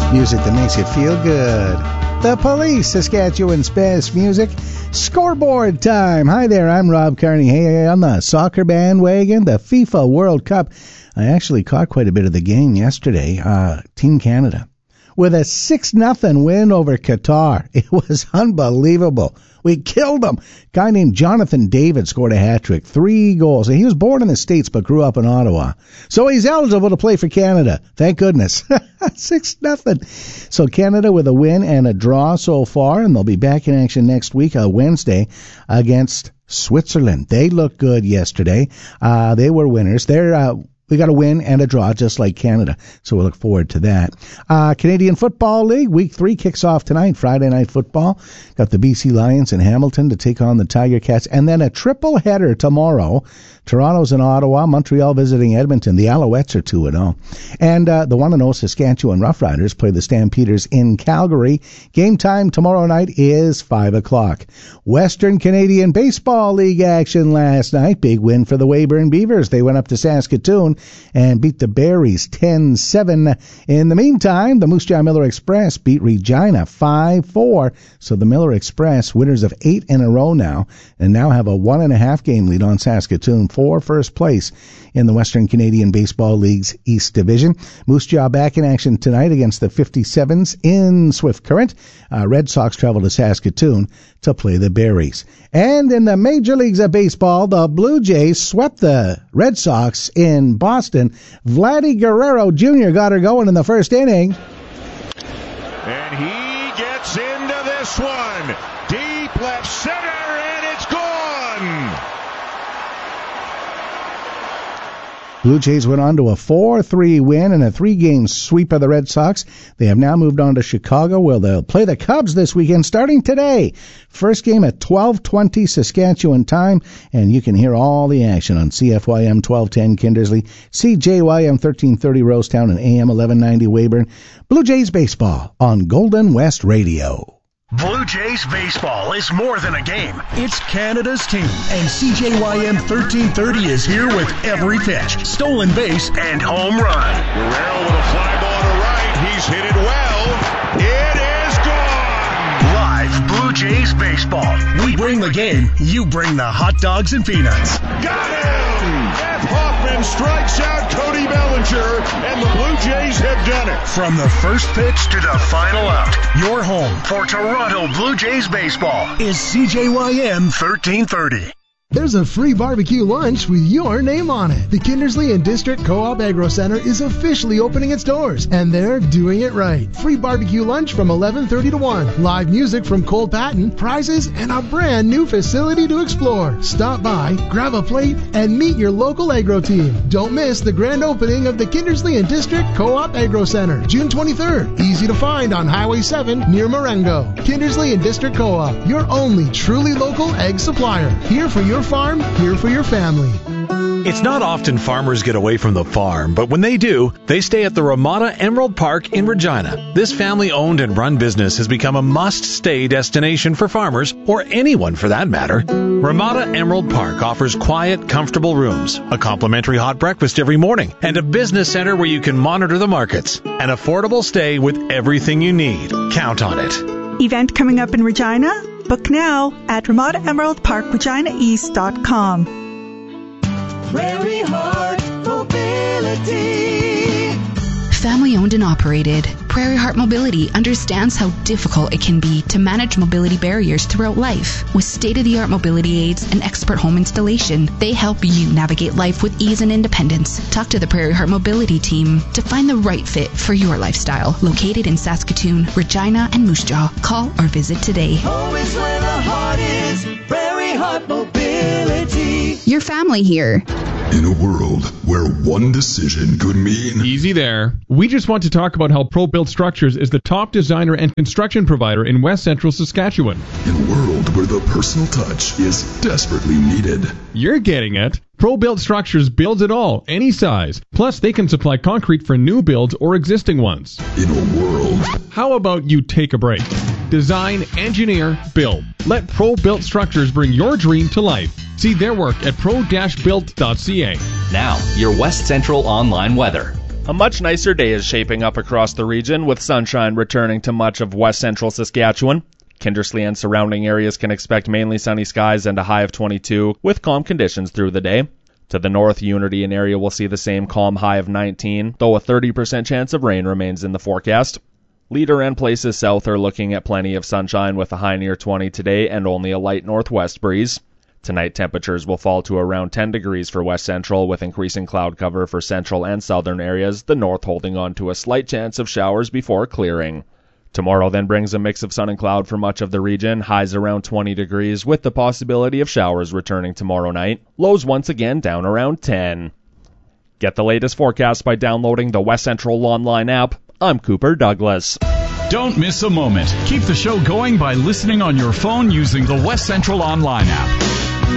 Music that makes you feel good. The Police, Saskatchewan's best music. Scoreboard time. Hi there, I'm Rob Carney. Hey, on the soccer bandwagon, the FIFA World Cup. I actually caught quite a bit of the game yesterday. Team Canada with a 6-0 win over Qatar. It was unbelievable. We killed them. A guy named Jonathan David scored a hat-trick, 3 goals. And he was born in the States but grew up in Ottawa. So he's eligible to play for Canada. Thank goodness. 6-0. So Canada with a win and a draw so far, and they'll be back in action next week, Wednesday, against Switzerland. They looked good yesterday. They were winners. We got a win and a draw, just like Canada. So we'll look forward to that. Canadian Football League, Week 3 kicks off tonight, Friday Night Football. Got the BC Lions in Hamilton to take on the Tiger Cats. And then a triple header tomorrow. Toronto's in Ottawa, Montreal visiting Edmonton. The Alouettes are 2-0. And the 1-0 Saskatchewan Roughriders play the Stampeders in Calgary. Game time tomorrow night is 5 o'clock. Western Canadian Baseball League action last night. Big win for the Weyburn Beavers. They went up to Saskatoon and beat the Berries 10-7. In the meantime, the Moose Jaw Miller Express beat Regina 5-4. So the Miller Express, winners of 8 in a row now, and now have a 1.5 game lead on Saskatoon for first place in the Western Canadian Baseball League's East Division. Moose Jaw back in action tonight against the 57s in Swift Current. Red Sox travel to Saskatoon to play the Berries. And in the Major Leagues of Baseball, the Blue Jays swept the Red Sox in Boston. Vladdy Guerrero Jr. got her going in the first inning. And he gets into this one. Deep left center, and it's gone. Blue Jays went on to a 4-3 win and a 3-game sweep of the Red Sox. They have now moved on to Chicago, where they'll play the Cubs this weekend starting today. First game at 12:20 Saskatchewan time, and you can hear all the action on CFYM 1210 Kindersley, CJYM 1330 Rosetown, and AM 1190 Weyburn. Blue Jays baseball on Golden West Radio. Blue Jays baseball is more than a game. It's Canada's team, and CJYM 1330 is here with every pitch, stolen base, and home run. Guerrero with a fly ball to right. He's hit it well. It is gone. Live Blue Jays baseball. We bring the game. You bring the hot dogs and peanuts. Got him! Jeff Hoffman strikes out Cody Bellinger, and the Blue Jays have done it. From the first pitch to the final out, your home for Toronto Blue Jays baseball is CJYM 1330. There's a free barbecue lunch with your name on it. The Kindersley and District Co-op Agro Center is officially opening its doors, and they're doing it right. Free barbecue lunch from 11:30 to 1. Live music from Cole Patton, prizes, and a brand new facility to explore. Stop by, grab a plate, and meet your local agro team. Don't miss the grand opening of the Kindersley and District Co-op Agro Center, June 23rd. Easy to find on Highway 7 near Marengo. Kindersley and District Co-op, your only truly local egg supplier. Here for your farm, here for your family. It's not often farmers get away from the farm, but when they do, they stay at the Ramada Emerald Park in Regina. This family-owned and run business has become a must-stay destination for farmers, or anyone for that matter. Ramada Emerald Park offers quiet, comfortable rooms, a complimentary hot breakfast every morning, and a business center where you can monitor the markets. An affordable stay with everything you need. Count on it. Event coming up in Regina? Book now at RamadaEmeraldParkReginaEast.com. Prairie Heart Mobility. Family owned and operated, Prairie Heart Mobility understands how difficult it can be to manage mobility barriers throughout life. With state-of-the-art mobility aids and expert home installation, they help you navigate life with ease and independence. Talk to the Prairie Heart Mobility team to find the right fit for your lifestyle. Located in Saskatoon, Regina, and Moose Jaw. Call or visit today. Home is where the heart is. Prairie Heart Mobility. Your family here. In a world where one decision could mean... Easy there. We just want to talk about how ProBuilt Structures is the top designer and construction provider in West Central Saskatchewan. In a world where the personal touch is desperately needed. You're getting it. ProBuilt Structures builds it all, any size. Plus, they can supply concrete for new builds or existing ones. In a world... How about you take a break? Design, engineer, build. Let ProBuilt Structures bring your dream to life. See their work at pro-built.ca. Now, your West Central online weather. A much nicer day is shaping up across the region, with sunshine returning to much of west central Saskatchewan. Kindersley and surrounding areas can expect mainly sunny skies and a high of 22, with calm conditions through the day. To the north, Unity and area will see the same calm high of 19, though a 30% chance of rain remains in the forecast. Leader and places south are looking at plenty of sunshine with a high near 20 today and only a light northwest breeze. Tonight, temperatures will fall to around 10 degrees for west central, with increasing cloud cover for central and southern areas, the north holding on to a slight chance of showers before clearing. Tomorrow then brings a mix of sun and cloud for much of the region, highs around 20 degrees, with the possibility of showers returning tomorrow night, lows once again down around 10. Get the latest forecast by downloading the West Central Online app. I'm Cooper Douglas. Don't miss a moment. Keep the show going by listening on your phone using the West Central Online app.